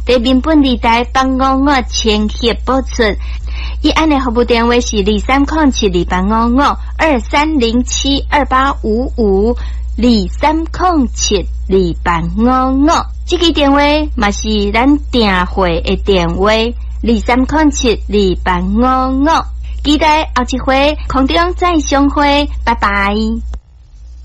在民本地带855签协保存。伊安的服务电话是23072855，23072855，这个电话嘛是咱订会的电话，23072855，期待后一回空中再相会，拜拜。